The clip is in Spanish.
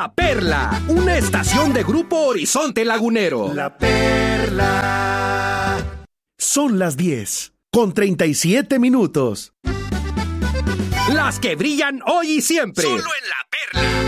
La Perla, una estación de Grupo Horizonte Lagunero. La Perla. Son las 10:37. Las que brillan hoy y siempre. Solo en La Perla.